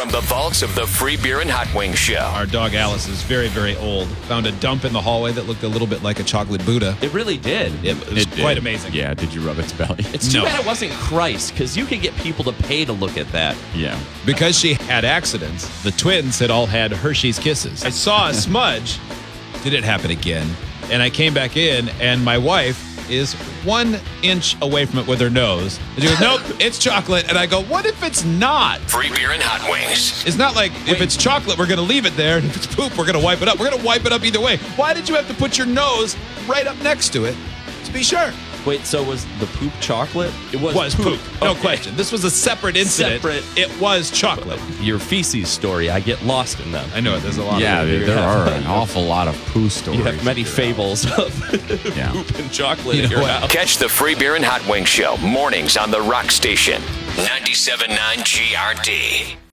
from the vaults of the Free Beer and Hot Wings Show. Our dog Alice is very, very old. Found a dump in the hallway that looked a little bit like a chocolate Buddha. It really did. It was quite amazing. Yeah, did you rub its belly? It's too bad it wasn't Christ, because you could get people to pay to look at that. Yeah. Because she had accidents, the twins had all had Hershey's Kisses. I saw a smudge. Did it happen again? And I came back in, and my wife is 1 inch away from it with her nose. And she goes, nope, it's chocolate. And I go, what if it's not? Free Beer and Hot Wings. It's not like if it's chocolate, we're going to leave it there. And if it's poop, we're going to wipe it up. We're going to wipe it up either way. Why did you have to put your nose right up next to it to be sure? Wait, so was the poop chocolate? It Was poop. No Okay. question. This was a separate incident. Separate. It was chocolate. Your feces story, I get lost in them. I know it. There's a lot Yeah, of it. there are an awful lot of poo stories. You have many fables of Yeah. poop and chocolate You in know your what? house. Catch the Free Beer and Hot Wings Show mornings on the Rock Station. 97.9 GRD.